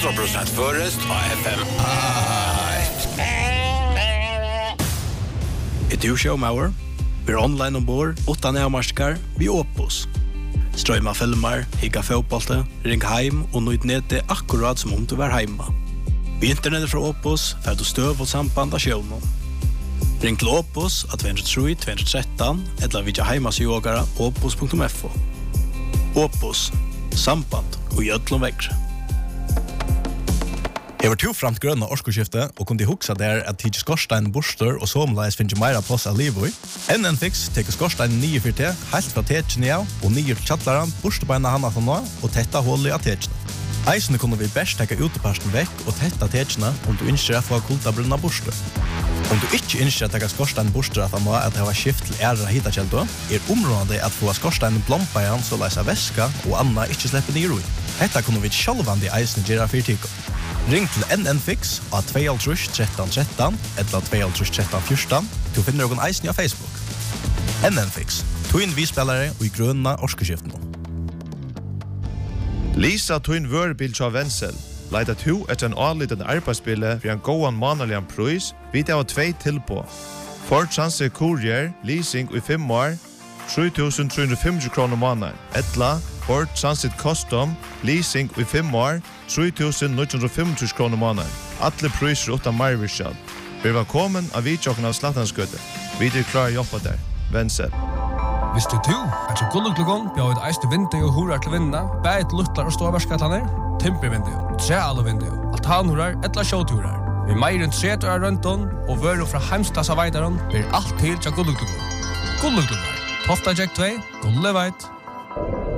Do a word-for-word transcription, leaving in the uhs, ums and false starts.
hundra procent förrest av F M. Är du showmauer? Vi är online ombord, utan närmarskar, vi Opus. Strömma filmer, higga fotbollte, ring heim och nøyd nete akkurat som om du var hemma. Vi internetet fra Opus för du stöv och samband av showen. Ring till Opus at två tre två ett tre eller vidja heimasjogara opus punkt f o. Opus, samband og jötlom vägre. Jeg var to framt grønne årskoskifte og kunne huksa der at tidsi skorstein borster og somleis finnes meira plass av livet. N N Fix teker skorstein nye for te, helt fra tetjene av og nye til kjattlaran, borstebeina hana for nå og tetta hullet av tetjene. Eisene kunne vi best teka uteparsten vekk og tetta tetjene om du innskjer å få kultabrunna borster. Om du ikke innskjer å teka skorstein borster at han nå at det var skift til æra hitakjeldo, er området at få skorstein blompa igjen så leisa væska og anna ikke slipper nye roi. Hetta kunne vi sjálvandi eisene gjøre for tiko. Ring til N N Fix av två tre tre tre tre eller två tre tre tre fjorton til å finne noen eisen av Facebook. N N Fix, to inn vi spillere og i grønna årskeskiften. Lisa Twin Wörbil av Wenzel. Leida to etter en anlitende arbeidsspille for en gåan manalian pris, vidt av tvei tilpå. Ford Transit Courier, leasing i fem år, tre tusen tre hundre femtio kroner måneden. Etla, Ford Transit Custom, leasing i fem år, tre tusen ni hundre femtio kroner måneden. Alle priser utan marvirskjall. Vi var kommet av vidtjokken av Slattanskøtte. Vi er klar å jobbe der. Wenzel. Hvis du to, er så gulluklugon, bjør et eiste vindu og horar til vinna, bæt luttlar og ståvarskatlaner, timpervindu, trealvindu, altanhorar, etla sjåturar. Vi meir enn tretur av rønton, og vøru fra heimstasa veidaron, blir alt til til gulluklugon. Gulluklugon, Tofta Jack två, Gulleveit.